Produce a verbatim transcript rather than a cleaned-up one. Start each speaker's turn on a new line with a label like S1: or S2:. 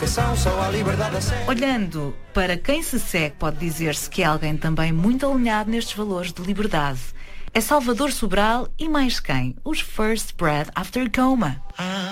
S1: proteção, só a liberdade a sério.
S2: Olhando para quem se segue, pode dizer-se que é alguém também muito alinhado nestes valores de liberdade. É Salvador Sobral e mais quem? Os First Breath After Coma.